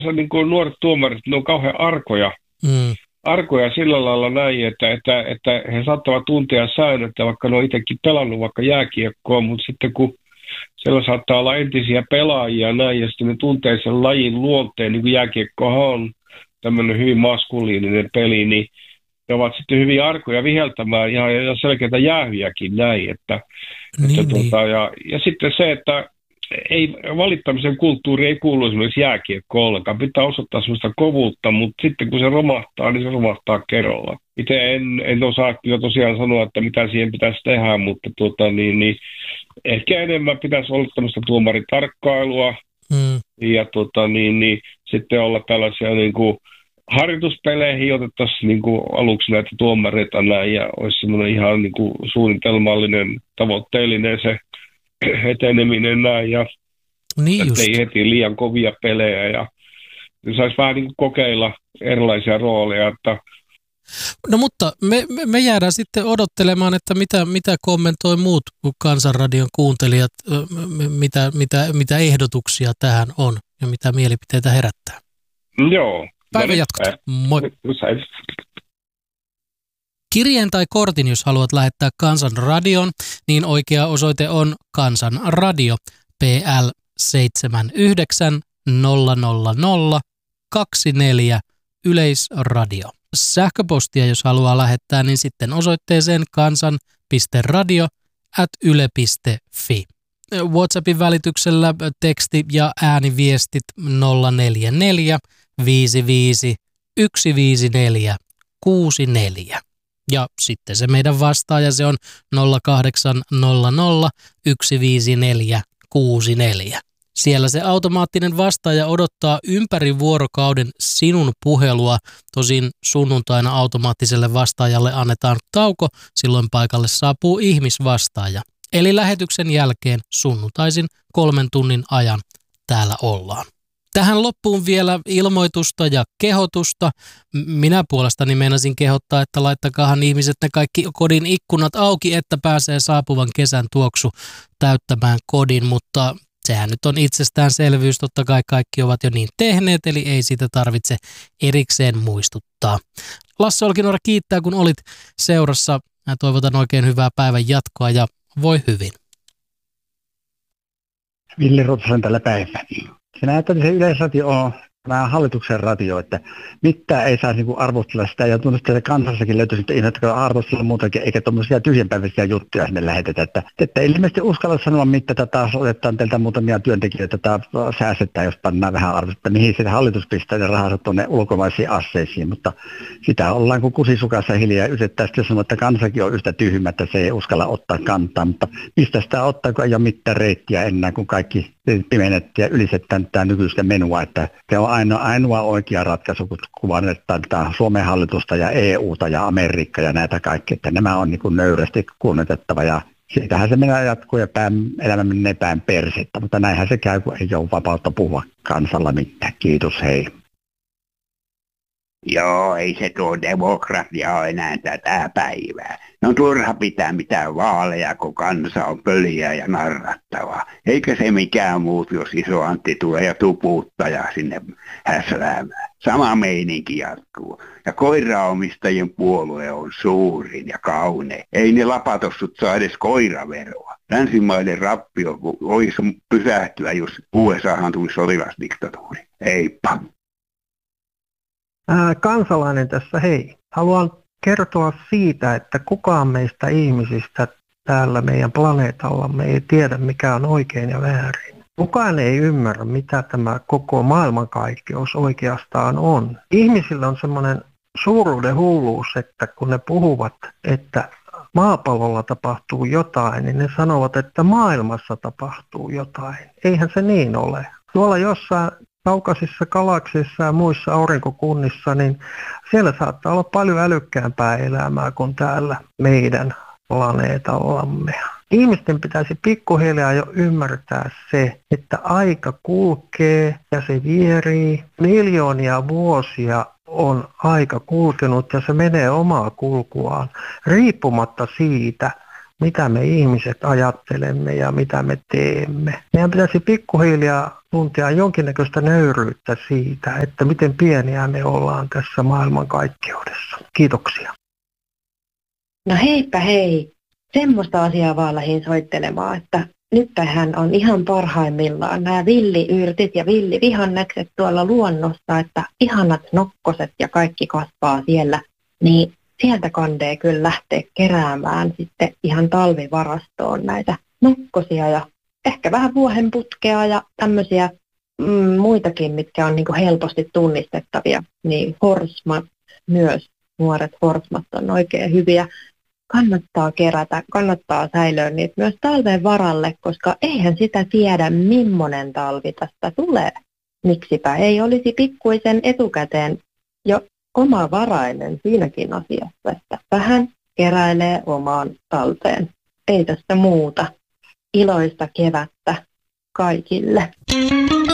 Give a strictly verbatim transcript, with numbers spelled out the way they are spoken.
se niin kuin nuoret tuomarit, ne on kauhean arkoja. Mm. Arkoja sillä lailla näin, että, että, että he saattavat tuntea säännöt, vaikka ne on itsekin pelannut vaikka jääkiekkoa, mutta sitten kun siellä saattaa olla entisiä pelaajia näin, ja sitten ne tuntee sen lajin luonteen, niin kuin jääkiekkohan on tämmöinen hyvin maskuliininen peli, niin ne ovat sitten hyvin arkoja viheltämään ihan ja selkeitä jäähyjäkin näin. Että, niin, että, niin. tuota, ja, ja sitten se, että ei, valittamisen kulttuuri ei kuulu esimerkiksi jääkiekkoon ollenkaan. Pitää osoittaa sellaista kovuutta, mutta sitten kun se romahtaa, niin se romahtaa kerralla. Itse en, en osaa kyllä tosiaan sanoa, että mitä siihen pitäisi tehdä, mutta tuota, niin, niin, ehkä enemmän pitäisi olla tämmöistä tuomaritarkkailua mm. ja tuota, niin, niin, sitten olla tällaisia niin kuin harjoituspeleihin otettaisiin niin kuin aluksi näitä tuomareita näin ja olisi semmoinen ihan niin kuin suunnitelmallinen, tavoitteellinen se eteneminen näin ja niin ei heti liian kovia pelejä ja saisi vähän niin kuin kokeilla erilaisia rooleja. Että no mutta me, me jäädään sitten odottelemaan, että mitä, mitä kommentoi muut Kansanradion kuuntelijat, mitä, mitä, mitä ehdotuksia tähän on ja mitä mielipiteitä herättää. Joo. Päivän jatkot. Moi. Kirjeen tai kortin, jos haluat lähettää Kansanradion, niin oikea osoite on Kansanradio P L seitsemän yhdeksän nolla nolla nolla kaksi neljä Yleisradio. Sähköpostia, jos haluaa lähettää, niin sitten osoitteeseen kansan piste radio ät yle piste fi. WhatsAppin välityksellä teksti- ja ääniviestit nolla neljä neljä viisi viisi yksi viisi neljä kuusi neljä. Ja sitten se meidän vastaaja, se on nolla kahdeksan nolla nolla yksi viisi neljä kuusi neljä. Siellä se automaattinen vastaaja odottaa ympäri vuorokauden sinun puhelua. Tosin sunnuntaina automaattiselle vastaajalle annetaan tauko, silloin paikalle saapuu ihmisvastaaja. Eli lähetyksen jälkeen sunnuntaisin kolmen tunnin ajan täällä ollaan. Tähän loppuun vielä ilmoitusta ja kehotusta. Minä puolestani meinasin kehottaa, että laittakaahan ihmiset ne kaikki kodin ikkunat auki, että pääsee saapuvan kesän tuoksu täyttämään kodin, mutta sehän nyt on itsestäänselvyys, totta kai kaikki ovat jo niin tehneet, eli ei siitä tarvitse erikseen muistuttaa. Lasse Olkinuora kiittää, kun olit seurassa. Mä toivotan oikein hyvää päivän jatkoa ja voi hyvin. Ville Rotosen tällä päivänä. Se näyttää, että se Yleisradio on vähän hallituksen radio, että mitään ei saa niinku arvostella sitä ja tunnistaa, että kansassakin löytyisi ihmiset, jotka arvostella muutakin, eikä tuommoisia tyhjänpäiväisiä juttuja sinne lähetetä. Että, että ei ilmeisesti uskalla sanoa, mitä tätä otetaan teiltä muutamia työntekijöitä, tätä säästetään, jos pannaan vähän arvostetta, mihin se hallitus pistää ne rahansa tuonne ulkomaisiin asseisiin, mutta sitä ollaan kuin kusisukassa hiljaa ja yritetään sitten sanoa, että kansakin on yhtä tyhmä, että se ei uskalla ottaa kantaa, mutta mistä sitä ottaa, kun ei ole mitään reittiä enää, kun kaikki pimennettiin ja ylisetään tämä nykyistä menua, että se on ainoa, ainoa oikea ratkaisu, kun kuvannetaan Suomen hallitusta ja E U:ta ja Amerikkaa ja näitä kaikkia, että nämä on niin kuin nöyrästi kunnioitettava ja siitähän se menee jatkuu ja pään, elämä menee päin persettä, mutta näinhän se käy, kun ei ole vapautta puhua kansalla mitään. Kiitos, hei. Joo, ei se tuo demokratia ole enää tätä päivää. No turha pitää mitään vaaleja, kun kansa on pöliä ja narrattavaa. Eikä se mikään muut, jos iso Antti tulee ja tupuuttaja sinne häsläämään. Sama meininki jatkuu. Ja koiraomistajien puolue on suurin ja kaune. Ei ne lapatossut saa edes koiraveroa. Länsimaiden rappio voisi pysähtyä, jos U S A:han tulisi sotilasdiktatuuri. Heippa. Ää, kansalainen tässä, hei. Haluan kertoa siitä, että kukaan meistä ihmisistä täällä meidän planeetallamme ei tiedä, mikä on oikein ja väärin. Kukaan ei ymmärrä, mitä tämä koko maailmankaikkeus oikeastaan on. Ihmisillä on semmoinen suuruuden hulluus, että kun ne puhuvat, että maapallolla tapahtuu jotain, niin ne sanovat, että maailmassa tapahtuu jotain. Eihän se niin ole. Tuolla jossain kaukaisissa galaksissa ja muissa aurinkokunnissa, niin siellä saattaa olla paljon älykkäämpää elämää kuin täällä meidän planeetallamme. Ihmisten pitäisi pikkuhiljaa jo ymmärtää se, että aika kulkee ja se vierii. Miljoonia vuosia on aika kulkenut ja se menee omaa kulkuaan riippumatta siitä, mitä me ihmiset ajattelemme ja mitä me teemme. Meidän pitäisi pikkuhiljaa tuntea jonkinnäköistä nöyryyttä siitä, että miten pieniä me ollaan tässä maailmankaikkeudessa. Kiitoksia. No heipä hei. Semmoista asiaa vaan lähdin soittelemaan, että nythän on ihan parhaimmillaan nämä villiyrtit ja villivihannekset tuolla luonnossa, että ihanat nokkoset ja kaikki kasvaa siellä, niin sieltä kandee kyllä lähteä keräämään sitten ihan talvivarastoon näitä nokkosia ja ehkä vähän vuohenputkea ja tämmöisiä mm, muitakin, mitkä on niinku helposti tunnistettavia, niin horsmat myös, nuoret horsmat on oikein hyviä. Kannattaa kerätä, kannattaa säilöä niitä myös talven varalle, koska eihän sitä tiedä, millainen talvi tästä tulee. Miksipä ei olisi pikkuisen etukäteen jo omavarainen siinäkin asiassa, että vähän keräilee omaan talteen. Ei tästä muuta. Iloista kevättä kaikille.